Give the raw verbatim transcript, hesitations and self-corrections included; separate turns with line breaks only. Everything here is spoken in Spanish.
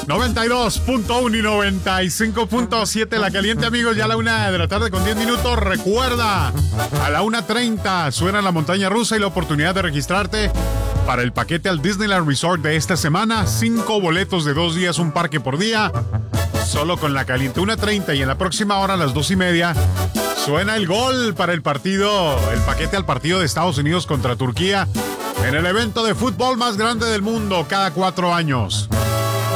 noventa y dos punto uno y noventa y cinco punto siete La Caliente, amigos, ya a la una de la tarde con diez minutos. Recuerda, a la una treinta suena la montaña rusa y la oportunidad de registrarte para el paquete al Disneyland Resort de esta semana. Cinco boletos de dos días, un parque por día, solo con La Caliente. una treinta y en la próxima hora, a las dos y media, suena el gol para el partido, el paquete al partido de Estados Unidos contra Turquía en el evento de fútbol más grande del mundo cada cuatro años.